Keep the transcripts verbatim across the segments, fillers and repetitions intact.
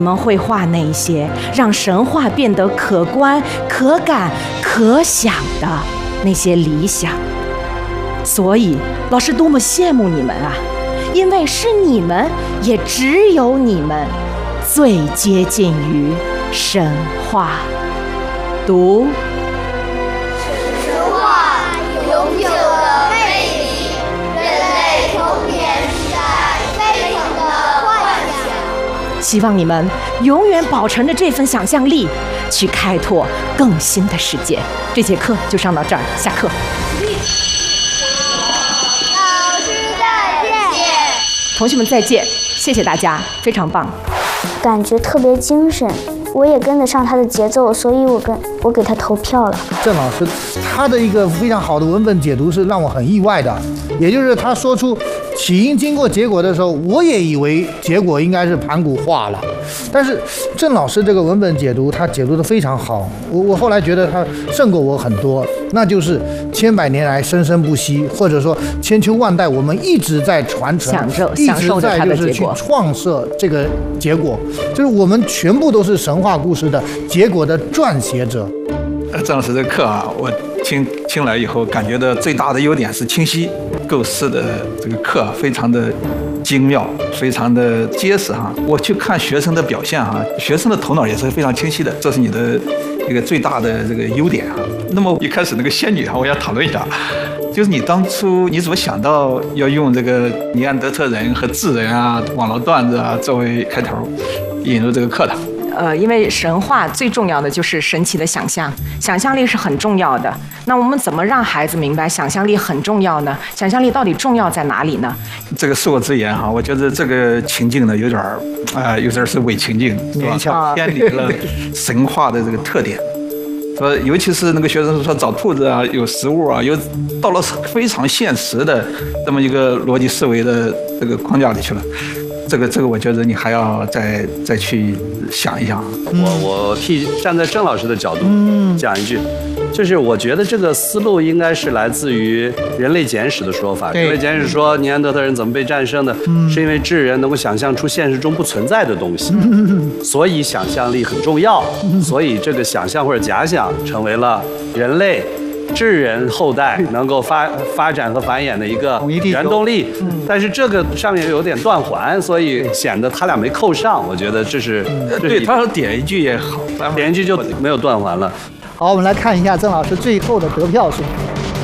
你们会画那些让神话变得可观、可感、可想的那些理想。所以老师多么羡慕你们啊！因为是你们，也只有你们最接近于神话。读。 神话永久的魅力，人类童年时代非常的幻想。 希望你们永远保存着这份想象力，去开拓更新的世界。这节课就上到这儿，下课。 老师再见。 同学们再见，谢谢大家，非常棒。 感觉特别精神，我也跟得上他的节奏，所以我跟我给他投票了。 郑老师他的一个非常好的文本解读是让我很意外的，也就是他说出起因、经过、结果的时候，我也以为结果应该是盘古化了，但是郑老师这个文本解读他解读得非常好，我我后来觉得他胜过我很多，那就是千百年来生生不息，或者说千秋万代我们一直在传承， 享受一享受直在着它的就是去结果创设这个结果，就是我们全部都是神话故事的结果的撰写者。 郑老师这课啊，我听听来以后，感觉到最大的优点是清晰，构思的这个课非常的精妙，非常的结实哈。我去看学生的表现哈，学生的头脑也是非常清晰的，这是你的一个最大的这个优点哈。那么一开始那个仙女哈，我要讨论一下，就是你当初你怎么想到要用这个尼安德特人和智人啊、网络段子啊作为开头，引入这个课堂？ 呃，因为神话最重要的就是神奇的想象，想象力是很重要的。那我们怎么让孩子明白想象力很重要呢？想象力到底重要在哪里呢？ 这个恕我直言哈，我觉得这个情境呢有点儿，啊、呃，有点是伪情境，是吧？偏离了神话的这个特点。说，尤其是那个学生说找兔子啊，有食物啊，有到了非常现实的这么一个逻辑思维的这个框架里去了。这个这个，我觉得你还要再再去想一想。 我我替站在郑老师的角度讲一句，就是我觉得这个思路应该是来自于《人类简史》的说法。《人类简史》说尼安德特人怎么被战胜的，是因为智人能够想象出现实中不存在的东西，所以想象力很重要。所以这个想象或者假想成为了人类智人后代能够发发展和繁衍的一个原动力，但是这个上面有点断环，所以显得他俩没扣上。我觉得这是，这是对，他说点一句也好， 点一句就没有断环了。 好，我们来看一下郑老师最后的得票数。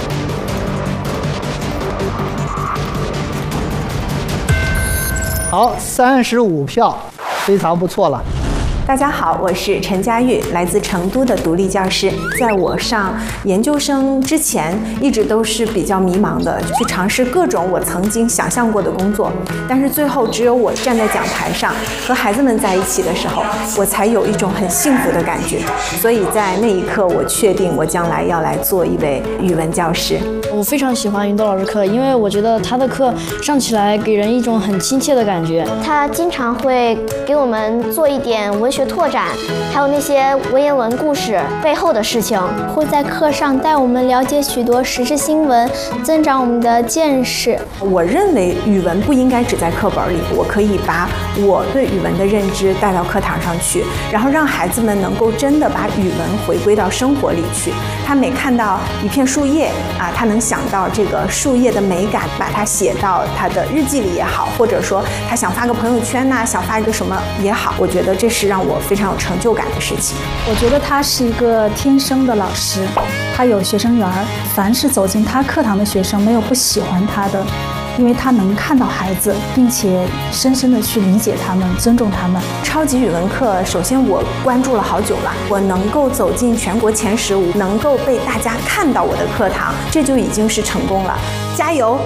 好，三十五票，非常不错了。 大家好，我是陈佳玉，来自成都的独立教师。在我上研究生之前，一直都是比较迷茫的，去尝试各种我曾经想象过的工作。但是最后，只有我站在讲台上和孩子们在一起的时候，我才有一种很幸福的感觉。所以在那一刻，我确定我将来要来做一位语文教师。 我非常喜欢云豆老师课，因为我觉得他的课上起来给人一种很亲切的感觉。 他经常会给我们做一点文学拓展，还有那些文言文故事背后的事情， 会在课上带我们了解许多时事新闻，增长我们的见识。 我认为语文不应该只在课本里，我可以把我对语文的认知带到课堂上去，然后让孩子们能够真的把语文回归到生活里去。他每看到一片树叶啊，他能想到这个树叶的美感，把它写到他的日记里也好，或者说他想发个朋友圈呐、啊，想发一个什么也好，我觉得这是让我非常有成就感的事情。 我觉得他是一个天生的老师，他有学生缘儿，凡是走进他课堂的学生，没有不喜欢他的，因为他能看到孩子，并且深深的去理解他们，尊重他们。 超级语文课，首先我关注了好久了，我能够走进全国前十五，能够被大家看到我的课堂，这就已经是成功了。加油！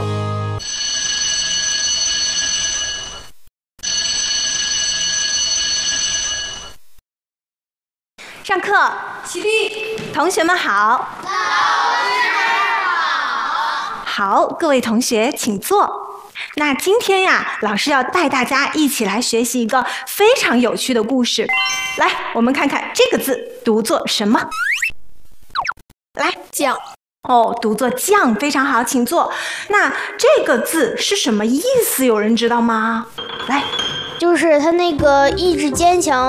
上课，起立，同学们好。 老师好。 好，各位同学请坐。那今天呀，老师要带大家一起来学习一个非常有趣的故事。来，我们看看这个字读作什么？来， 酱。 哦，读作酱，非常好，请坐。那这个字是什么意思？有人知道吗？来， 就是他那个意志坚强，